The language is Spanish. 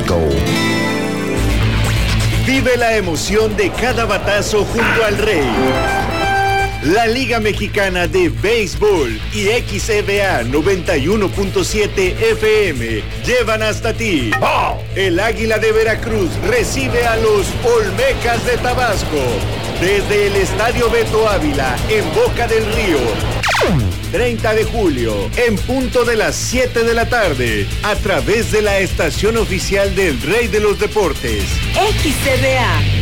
México. Vive la emoción de cada batazo junto al Rey. La Liga Mexicana de Béisbol y XEBA 91.7 FM llevan hasta ti. El Águila de Veracruz recibe a los Olmecas de Tabasco desde el Estadio Beto Ávila en Boca del Río. 30 de julio, en punto de las 7 de la tarde, a través de la estación oficial del Rey de los Deportes. XCBA